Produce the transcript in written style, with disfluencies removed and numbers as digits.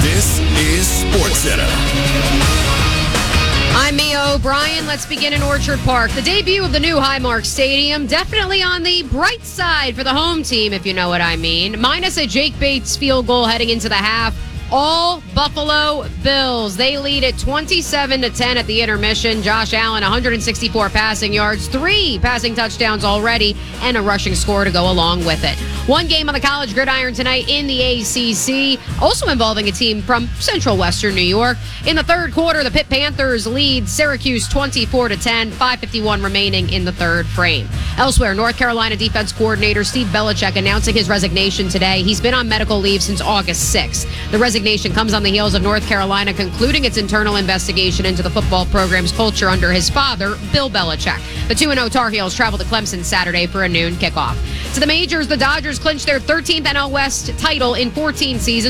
This is SportsCenter. I'm Mia O'Brien. Let's begin in Orchard Park. The debut of the new Highmark Stadium, definitely on the bright side for the home team, if you know what I mean. Minus a Jake Bates field goal heading into the half. All Buffalo Bills. They lead at 27-10 at the intermission. Josh Allen, 164 passing yards, 3 passing touchdowns already, and a rushing score to go along with it. One game on the college gridiron tonight in the ACC, also involving a team from Central Western New York. In the third quarter, the Pitt Panthers lead Syracuse 24-10, 5:51 remaining in the third frame. Elsewhere, North Carolina defense coordinator Steve Belichick announcing his resignation today. He's been on medical leave since August 6th. The resignation comes on the heels of North Carolina concluding its internal investigation into the football program's culture under his father, Bill Belichick. The 2-0 Tar Heels travel to Clemson Saturday for a noon kickoff. To the majors, the Dodgers clinched their 13th NL West title in 14 seasons.